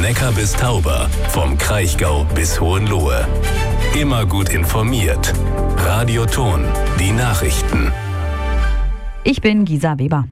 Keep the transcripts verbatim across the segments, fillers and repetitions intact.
Neckar bis Tauber, vom Kraichgau bis Hohenlohe. Immer gut informiert. Radio Thon, die Nachrichten. Ich bin Gisa Weber.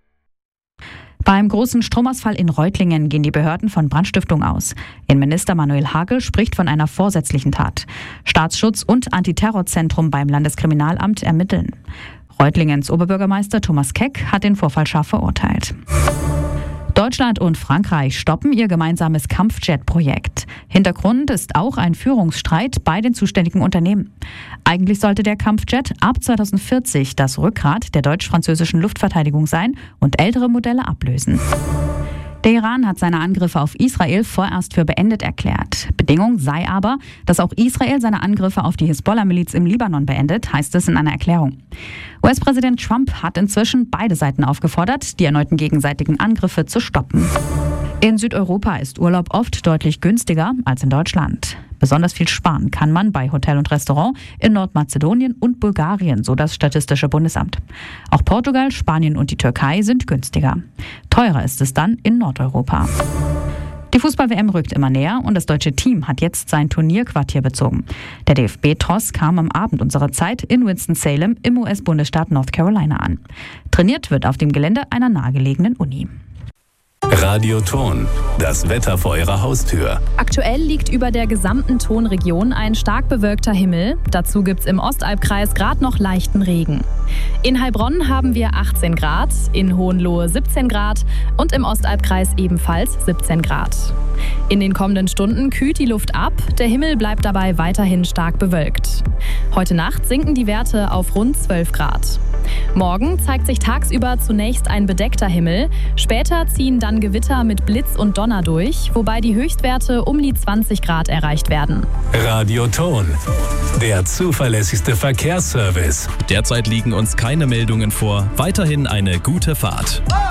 Beim großen Stromausfall in Reutlingen gehen die Behörden von Brandstiftung aus. Innenminister Manuel Hagel spricht von einer vorsätzlichen Tat. Staatsschutz und Antiterrorzentrum beim Landeskriminalamt ermitteln. Reutlingens Oberbürgermeister Thomas Keck hat den Vorfall scharf verurteilt. Deutschland und Frankreich stoppen ihr gemeinsames Kampfjet-Projekt. Hintergrund ist auch ein Führungsstreit bei den zuständigen Unternehmen. Eigentlich sollte der Kampfjet ab zweitausendvierzig das Rückgrat der deutsch-französischen Luftverteidigung sein und ältere Modelle ablösen. Der Iran hat seine Angriffe auf Israel vorerst für beendet erklärt. Bedingung sei aber, dass auch Israel seine Angriffe auf die Hisbollah-Miliz im Libanon beendet, heißt es in einer Erklärung. U S-Präsident Trump hat inzwischen beide Seiten aufgefordert, die erneuten gegenseitigen Angriffe zu stoppen. In Südeuropa ist Urlaub oft deutlich günstiger als in Deutschland. Besonders viel sparen kann man bei Hotel und Restaurant in Nordmazedonien und Bulgarien, so das Statistische Bundesamt. Auch Portugal, Spanien und die Türkei sind günstiger. Teurer ist es dann in Nordeuropa. Die Fußball-W M rückt immer näher und das deutsche Team hat jetzt sein Turnierquartier bezogen. Der D F B-Tross kam am Abend unserer Zeit in Winston-Salem im U S-Bundesstaat North Carolina an. Trainiert wird auf dem Gelände einer nahegelegenen Uni. Radio Thon, das Wetter vor Ihrer Haustür. Aktuell liegt über der gesamten Thonregion ein stark bewölkter Himmel. Dazu gibt's im Ostalbkreis gerade noch leichten Regen. In Heilbronn haben wir achtzehn Grad, in Hohenlohe siebzehn Grad und im Ostalbkreis ebenfalls siebzehn Grad. In den kommenden Stunden kühlt die Luft ab, der Himmel bleibt dabei weiterhin stark bewölkt. Heute Nacht sinken die Werte auf rund zwölf Grad. Morgen zeigt sich tagsüber zunächst ein bedeckter Himmel, später ziehen dann Gewitter mit Blitz und Donner durch, wobei die Höchstwerte um die zwanzig Grad erreicht werden. Radio Thon, der zuverlässigste Verkehrsservice. Derzeit liegen uns keine Meldungen vor. Weiterhin eine gute Fahrt.